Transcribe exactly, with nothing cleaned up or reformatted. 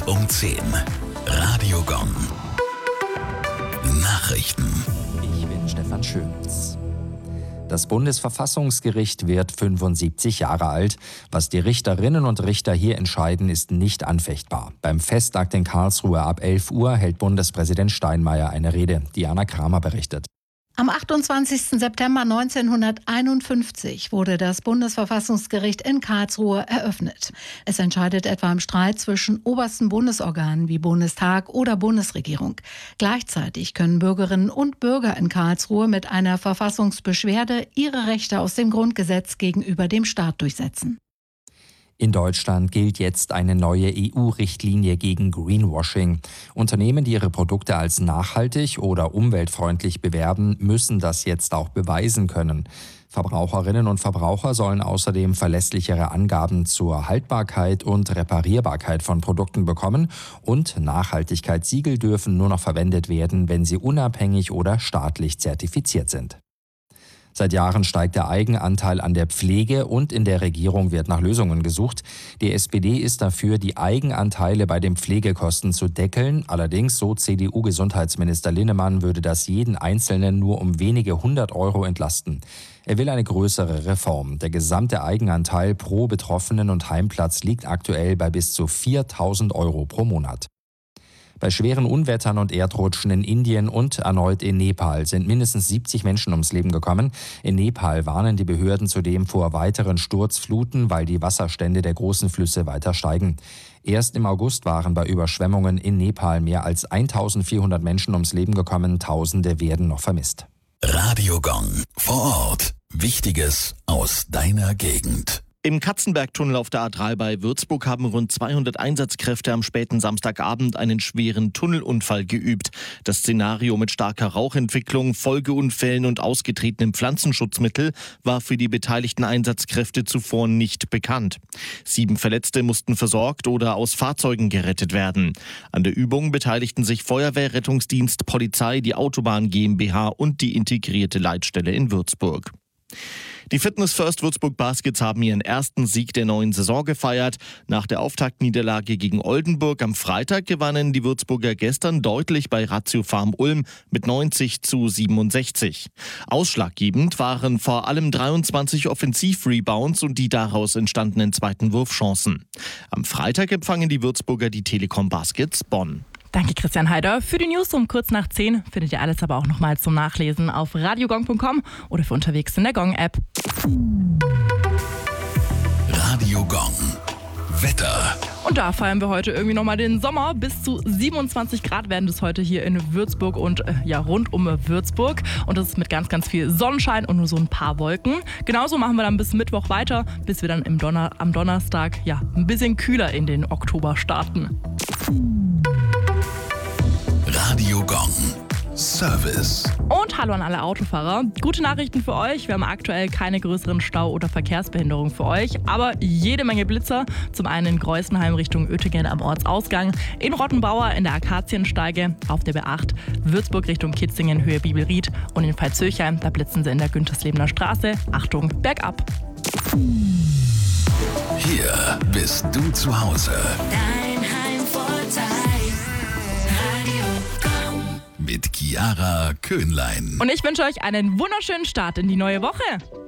Punkt um zehn. Radio Gong. Nachrichten. Ich bin Stefan Schöns. Das Bundesverfassungsgericht wird fünfundsiebzig Jahre alt. Was die Richterinnen und Richter hier entscheiden, ist nicht anfechtbar. Beim Festakt in Karlsruhe ab elf Uhr hält Bundespräsident Steinmeier eine Rede. Diana Kramer berichtet. Am achtundzwanzigsten September neunzehnhunderteinundfünfzig wurde das Bundesverfassungsgericht in Karlsruhe eröffnet. Es entscheidet etwa im Streit zwischen obersten Bundesorganen wie Bundestag oder Bundesregierung. Gleichzeitig können Bürgerinnen und Bürger in Karlsruhe mit einer Verfassungsbeschwerde ihre Rechte aus dem Grundgesetz gegenüber dem Staat durchsetzen. In Deutschland gilt jetzt eine neue E U-Richtlinie gegen Greenwashing. Unternehmen, die ihre Produkte als nachhaltig oder umweltfreundlich bewerben, müssen das jetzt auch beweisen können. Verbraucherinnen und Verbraucher sollen außerdem verlässlichere Angaben zur Haltbarkeit und Reparierbarkeit von Produkten bekommen und Nachhaltigkeitssiegel dürfen nur noch verwendet werden, wenn sie unabhängig oder staatlich zertifiziert sind. Seit Jahren steigt der Eigenanteil an der Pflege und in der Regierung wird nach Lösungen gesucht. Die S P D ist dafür, die Eigenanteile bei den Pflegekosten zu deckeln. Allerdings, so C D U-Gesundheitsminister Linnemann, würde das jeden Einzelnen nur um wenige hundert Euro entlasten. Er will eine größere Reform. Der gesamte Eigenanteil pro Betroffenen und Heimplatz liegt aktuell bei bis zu viertausend Euro pro Monat. Bei schweren Unwettern und Erdrutschen in Indien und erneut in Nepal sind mindestens siebzig Menschen ums Leben gekommen. In Nepal warnen die Behörden zudem vor weiteren Sturzfluten, weil die Wasserstände der großen Flüsse weiter steigen. Erst im August waren bei Überschwemmungen in Nepal mehr als eintausendvierhundert Menschen ums Leben gekommen. Tausende werden noch vermisst. Radio Gong. Vor Ort. Wichtiges aus deiner Gegend. Im Katzenbergtunnel auf der A drei bei Würzburg haben rund zweihundert Einsatzkräfte am späten Samstagabend einen schweren Tunnelunfall geübt. Das Szenario mit starker Rauchentwicklung, Folgeunfällen und ausgetretenem Pflanzenschutzmittel war für die beteiligten Einsatzkräfte zuvor nicht bekannt. Sieben Verletzte mussten versorgt oder aus Fahrzeugen gerettet werden. An der Übung beteiligten sich Feuerwehr, Rettungsdienst, Polizei, die Autobahn GmbH und die integrierte Leitstelle in Würzburg. Die Fitness First Würzburg Baskets haben ihren ersten Sieg der neuen Saison gefeiert. Nach der Auftaktniederlage gegen Oldenburg am Freitag gewannen die Würzburger gestern deutlich bei Ratio Farm Ulm mit neunzig zu siebenundsechzig. Ausschlaggebend waren vor allem dreiundzwanzig Offensiv-Rebounds und die daraus entstandenen zweiten Wurfchancen. Am Freitag empfangen die Würzburger die Telekom Baskets Bonn. Danke, Christian Heider. Für die News um kurz nach zehn findet ihr alles aber auch nochmal zum Nachlesen auf radiogong punkt com oder für unterwegs in der Gong-App. Radio Gong. Wetter. Und da feiern wir heute irgendwie nochmal den Sommer. Bis zu siebenundzwanzig Grad werden es heute hier in Würzburg und äh, ja rund um Würzburg. Und das ist mit ganz, ganz viel Sonnenschein und nur so ein paar Wolken. Genauso machen wir dann bis Mittwoch weiter, bis wir dann im Donner- am Donnerstag ja ein bisschen kühler in den Oktober starten. Radio Gong. Service. Und hallo an alle Autofahrer. Gute Nachrichten für euch. Wir haben aktuell keine größeren Stau- oder Verkehrsbehinderungen für euch, aber jede Menge Blitzer. Zum einen in Greußenheim Richtung Oettingen am Ortsausgang, in Rottenbauer in der Akaziensteige, auf der B acht, Würzburg Richtung Kitzingen Höhe Bibelried und in Pfalzöchheim, da blitzen sie in der Günterslebener Straße. Achtung, bergab. Hier bist du zu Hause. Dein Heimvorteil. Radio Gong. Mit Chiara Köhnlein. Und ich wünsche euch einen wunderschönen Start in die neue Woche.